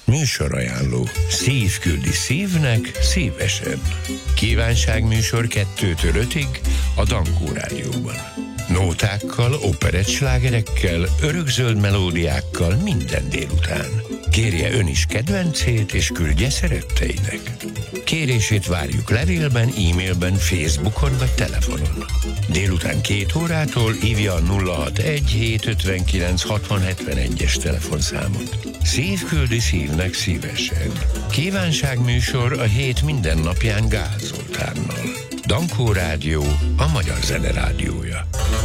Műsorajánló. Szív küldi szívnek szívesen. Kívánságműsor 2-től 5-ig a Dankó Rádióban. Nótákkal, operettslágerekkel, örökzöld melódiákkal minden délután. Kérje ön is kedvencét, és küldje szeretteinek. Kérését várjuk levélben, e-mailben, Facebookon vagy telefonon. Délután 2 órától hívja a 061 759 6071-es telefonszámot. Szív küldi szívnek szívesen. Kívánságműsor a hét minden napján Gál Zoltánnal. Dankó Rádió, a magyar zene rádiója.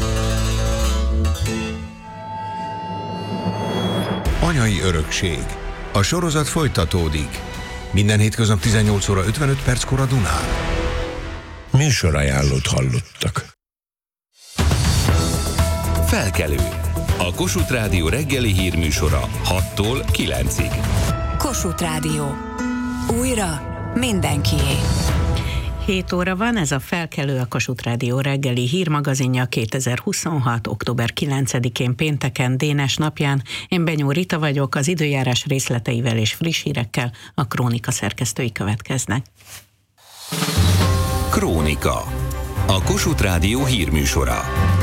Anyai örökség. A sorozat folytatódik. Minden hétköznap 18 óra 55 perckor a Dunán. Műsorajánlót hallottak. Felkelő. A Kossuth Rádió reggeli hírműsora 6-tól 9-ig. Kossuth Rádió. Újra mindenkié. 7 óra van, ez a Felkelő, a Kossuth Rádió reggeli hírmagazinja 2026. október 9-én pénteken, Dénes napján. Én Benyó Rita vagyok, az időjárás részleteivel és friss hírekkel a Krónika szerkesztői következnek. Krónika. A Kossuth Rádió hírműsora.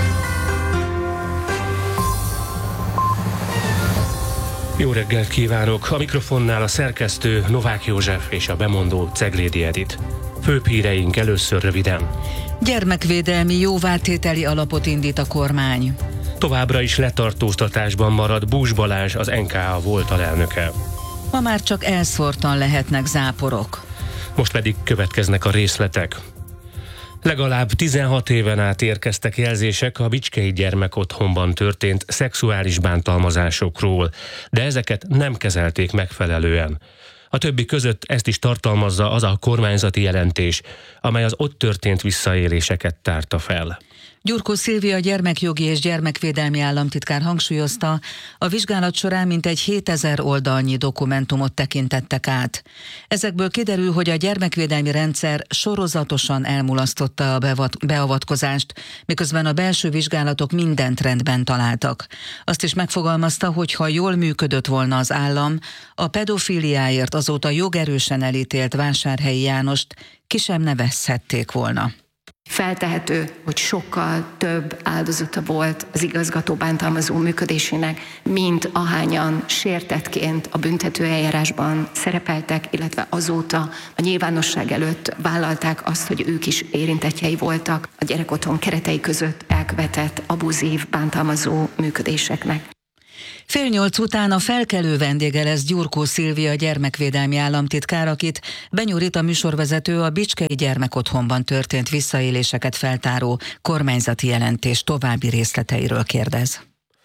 Jó reggelt kívánok! A mikrofonnál a szerkesztő Novák József és a bemondó Ceglédi Edit. Főbb híreink először röviden. Gyermekvédelmi jóvátételi alapot indít a kormány. Továbbra is letartóztatásban marad Bús Balázs, az NKA volt alelnöke. Ma már csak elszórtan lehetnek záporok. Most pedig következnek a részletek. Legalább 16 éven át érkeztek jelzések a Bicskei Gyermekotthonban történt szexuális bántalmazásokról, de ezeket nem kezelték megfelelően. A többi között ezt is tartalmazza az a kormányzati jelentés, amely az ott történt visszaéléseket tárta fel. Gyurkó Szilvia gyermekjogi és gyermekvédelmi államtitkár hangsúlyozta, a vizsgálat során mintegy 7000 oldalnyi dokumentumot tekintettek át. Ezekből kiderül, hogy a gyermekvédelmi rendszer sorozatosan elmulasztotta a beavatkozást, miközben a belső vizsgálatok mindent rendben találtak. Azt is megfogalmazta, hogy ha jól működött volna az állam, a pedofíliáért azóta jogerősen elítélt Vásárhelyi Jánost ki sem nevezhették volna. Feltehető, hogy sokkal több áldozata volt az igazgató bántalmazó működésének, mint ahányan sértettként a büntető eljárásban szerepeltek, illetve azóta a nyilvánosság előtt vállalták azt, hogy ők is érintettjei voltak a gyerekotthon keretei között elkövetett abuzív bántalmazó működéseknek. 7:30 után a Felkelő vendége lesz Gyurkó Szilvia gyermekvédelmi államtitkár, akit Benyó Rita műsorvezető a Bicskei Gyermekotthonban történt visszaéléseket feltáró kormányzati jelentés további részleteiről kérdez.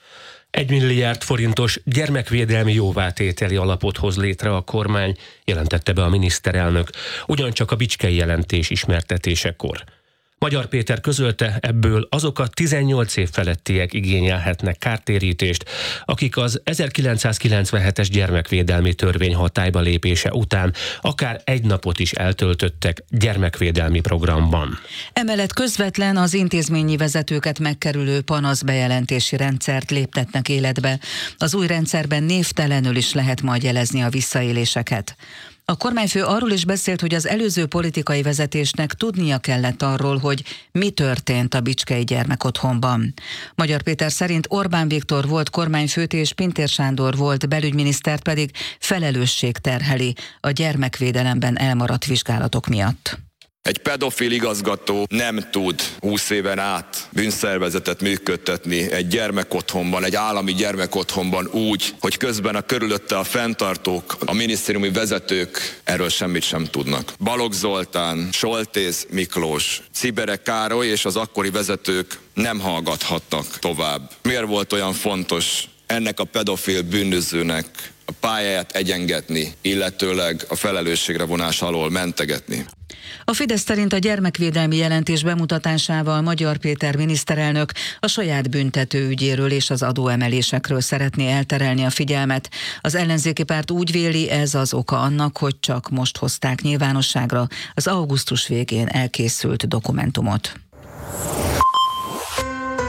1 milliárd forintos gyermekvédelmi jóvátételi alapot hoz létre a kormány, jelentette be a miniszterelnök, ugyancsak a bicskei jelentés ismertetésekor. Magyar Péter közölte, ebből azok a 18 év felettiek igényelhetnek kártérítést, akik az 1997-es gyermekvédelmi törvény hatályba lépése után akár egy napot is eltöltöttek gyermekvédelmi programban. Emellett közvetlen az intézményi vezetőket megkerülő panaszbejelentési rendszert léptetnek életbe. Az új rendszerben névtelenül is lehet majd jelezni a visszaéléseket. A kormányfő arról is beszélt, hogy az előző politikai vezetésnek tudnia kellett arról, hogy mi történt a Bicskei Gyermekotthonban. Magyar Péter szerint Orbán Viktor volt kormányfőt és Pintér Sándor volt belügyminisztert pedig felelősség terheli a gyermekvédelemben elmaradt vizsgálatok miatt. Egy pedofil igazgató nem tud 20 éven át bűnszervezetet működtetni egy gyermekotthonban, egy állami gyermekotthonban úgy, hogy közben a körülötte a fenntartók, a minisztériumi vezetők erről semmit sem tudnak. Balogh Zoltán, Soltész Miklós, Czibere Károly és az akkori vezetők nem hallgathattak tovább. Miért volt olyan fontos ennek a pedofil bűnözőnek a pályáját egyengetni, illetőleg a felelősségre vonás alól mentegetni? A Fidesz szerint a gyermekvédelmi jelentés bemutatásával Magyar Péter miniszterelnök a saját büntető ügyéről és az adóemelésekről szeretné elterelni a figyelmet. Az ellenzéki párt úgy véli, ez az oka annak, hogy csak most hozták nyilvánosságra az augusztus végén elkészült dokumentumot.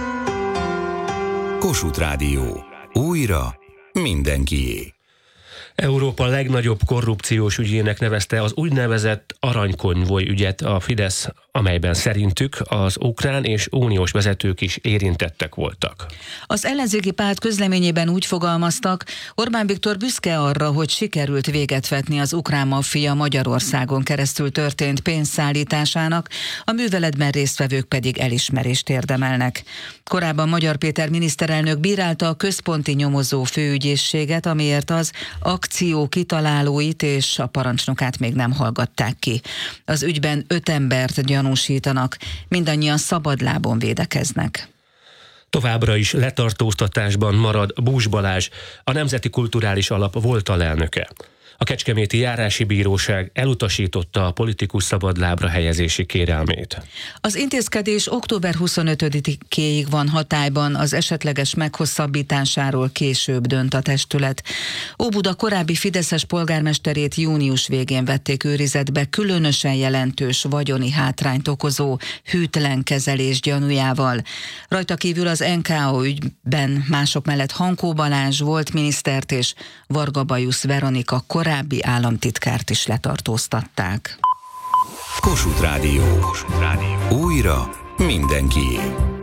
Kossuth Rádió. Újra mindenkié. Európa legnagyobb korrupciós ügyének nevezte az úgynevezett aranykonvoj ügyet a Fidesz, amelyben szerintük az ukrán és uniós vezetők is érintettek voltak. Az ellenzéki párt közleményében úgy fogalmaztak, Orbán Viktor büszke arra, hogy sikerült véget vetni az ukrán maffia Magyarországon keresztül történt pénzszállításának, a műveletben résztvevők pedig elismerést érdemelnek. Korábban Magyar Péter miniszterelnök bírálta a központi nyomozó főügyészséget, amiért az akció kitalálóit és a parancsnokát még nem hallgatták ki. Az ügyben 5 embert gyanúsítanak, mindannyian szabadlábon védekeznek. Továbbra is letartóztatásban marad Bús Balázs, a Nemzeti Kulturális Alap volt alelnöke. A Kecskeméti Járási Bíróság elutasította a politikus szabadlábra helyezési kérelmét. Az intézkedés október 25-éig van hatályban, az esetleges meghosszabbításáról később dönt a testület. Óbuda korábbi fideszes polgármesterét június végén vették őrizetbe különösen jelentős vagyoni hátrányt okozó hűtlen kezelés gyanújával. Rajta kívül az NKA ügyben mások mellett Hankó Balázs volt minisztert és Varga Bajusz Veronika korábbi államtitkárt is letartóztatták. Kossuth Rádió. Újra mindenkié.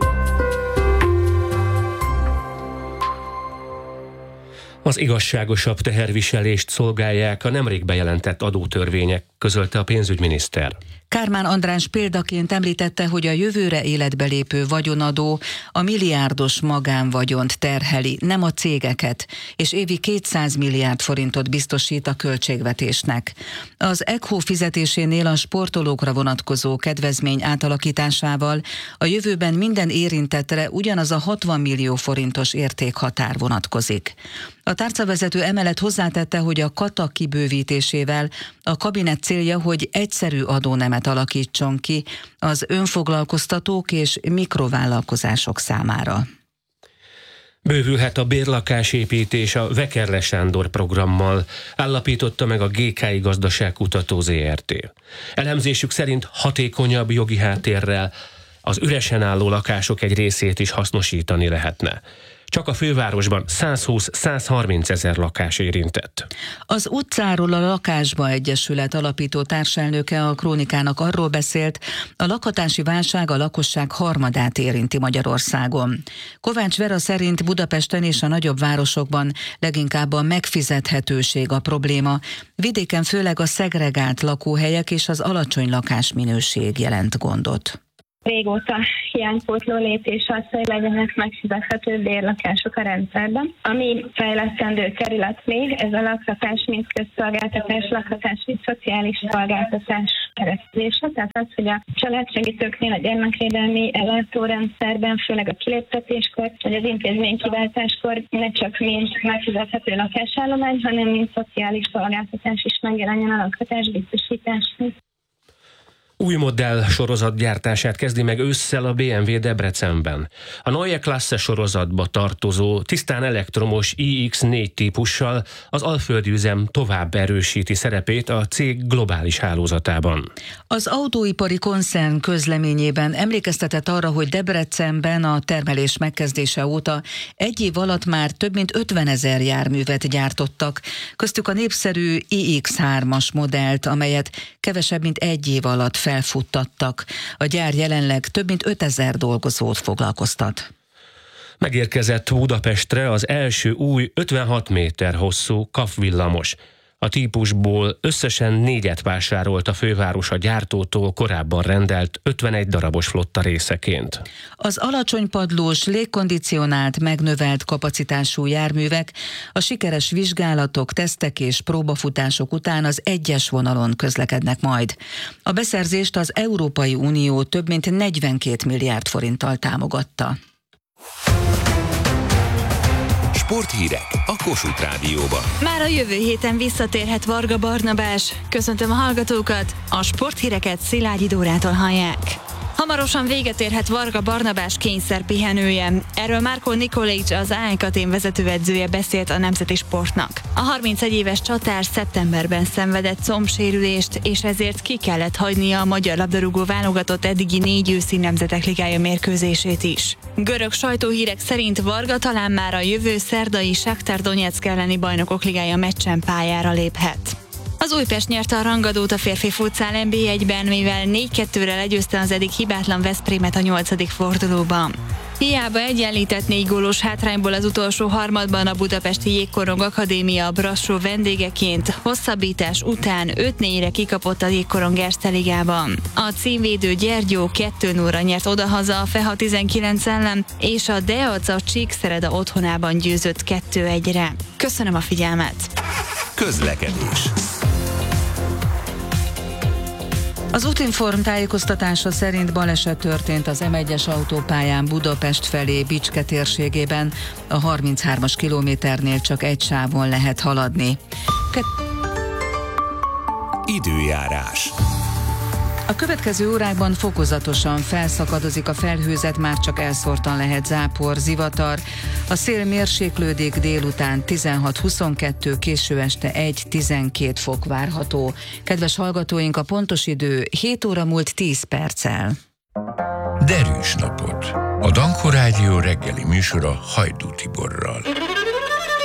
Az igazságosabb teherviselést szolgálják a nemrég bejelentett adótörvények, közölte a pénzügyminiszter. Kármán András példaként említette, hogy a jövőre életbe lépő vagyonadó a milliárdos magánvagyont terheli, nem a cégeket, és évi 200 milliárd forintot biztosít a költségvetésnek. Az ECHO fizetésénél a sportolókra vonatkozó kedvezmény átalakításával a jövőben minden érintettre ugyanaz a 60 millió forintos értékhatár vonatkozik. A tárcavezető emellett hozzátette, hogy a kata kibővítésével a kabinet célja, hogy egyszerű adónemet alakítson ki az önfoglalkoztatók és mikrovállalkozások számára. Bővülhet a bérlakásépítés a Vekerle Sándor programmal, állapította meg a GKI Gazdaságkutató ZRT. Elemzésük szerint hatékonyabb jogi háttérrel az üresen álló lakások egy részét is hasznosítani lehetne. Csak a fővárosban 120-130 ezer lakás érintett. Az utcáról a lakásba egyesület alapító társelnöke a Krónikának arról beszélt, a lakhatási válság a lakosság harmadát érinti Magyarországon. Kovács Vera szerint Budapesten és a nagyobb városokban leginkább a megfizethetőség a probléma, vidéken főleg a szegregált lakóhelyek és az alacsony lakásminőség jelent gondot. Régóta hiánypótló lépés az, hogy legyenek megfizethető bérlakások a rendszerben. Ami fejlesztendő terület még, ez a lakhatás mint közszolgáltatás, lakhatás mint szociális szolgáltatás keresztülése. Tehát az, hogy a családsegítőknél a gyermekvédelmi ellátórendszerben, főleg a kiléptetéskor, vagy az intézménykiváltáskor ne csak mint megfizethető lakásállomány, hanem mint szociális szolgáltatás is megjelenjen a lakhatás biztosításhoz. Új modell sorozat gyártását kezdi meg ősszel a BMW Debrecenben. A Neue Klasse sorozatba tartozó, tisztán elektromos iX4 típussal az alföldi üzem tovább erősíti szerepét a cég globális hálózatában. Az autóipari koncern közleményében emlékeztetett arra, hogy Debrecenben a termelés megkezdése óta egy év alatt már több mint 50 000 járművet gyártottak, köztük a népszerű iX3-as modellt, amelyet kevesebb mint egy év alatt felfuttattak. A gyár jelenleg több mint 5000 dolgozót foglalkoztat. Megérkezett Budapestre az első új 56 méter hosszú KAF villamos. A típusból összesen 4-et vásárolt a főváros a gyártótól korábban rendelt 51 darabos flotta részeként. Az alacsony padlós, légkondicionált, megnövelt kapacitású járművek a sikeres vizsgálatok, tesztek és próbafutások után az 1-es vonalon közlekednek majd. A beszerzést az Európai Unió több mint 42 milliárd forinttal támogatta. Sporthírek a Kossuth Rádióban. Már a jövő héten visszatérhet Varga Barnabás. Köszöntöm a hallgatókat, a sporthíreket Szilágyi Dórától hallják. Hamarosan véget érhet Varga Barnabás kényszerpihenője. Erről Marko Nikolic, az AEK-tén vezetőedzője beszélt a Nemzeti Sportnak. A 31 éves csatár szeptemberben szenvedett combsérülést, és ezért ki kellett hagynia a magyar labdarúgó válogatott eddigi 4 őszi Nemzetek Ligája mérkőzését is. Görög sajtóhírek szerint Varga talán már a jövő szerdai Shakhtar Donetsk elleni Bajnokok Ligája meccsen pályára léphet. Az Újpest nyerte a rangadót a férfi futsal NB1-ben, mivel 4-2-re legyőzte az eddig hibátlan Veszprémet a 8. fordulóban. Hiába egyenlített 4 gólos hátrányból az utolsó harmadban a budapesti Jégkorong Akadémia a Brassó vendégeként hosszabbítás után 5-4-re kikapott a Jégkorong Erste Ligában. A címvédő Gyergyó 2-0-ra nyert odahaza a FEHA 19 ellen, és a Deaca Csíkszereda otthonában győzött 2-1-re. Köszönöm a figyelmet! Közlekedés. Az Útinform tájékoztatása szerint baleset történt az M1-es autópályán Budapest felé Bicske térségében. A 33-as kilométernél csak egy sávon lehet haladni. Időjárás. A következő órákban fokozatosan felszakadozik a felhőzet, már csak elszórtan lehet zápor, zivatar. A szél mérséklődik, délután 16-22, késő este 1-12 fok várható. Kedves hallgatóink, a pontos idő 7 óra múlt 10 perccel. Derűs napot! A Dankó Rádió reggeli műsora Hajdú Tiborral.